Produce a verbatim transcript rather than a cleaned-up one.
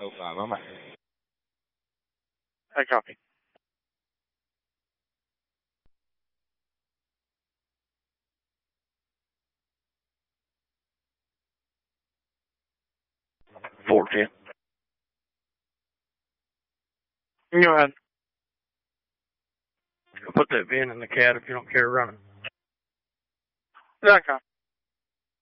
oh five, I'm out. I copy. four ten. Go ahead. Put that V I N in the cat if you don't care running. Yeah, I copy.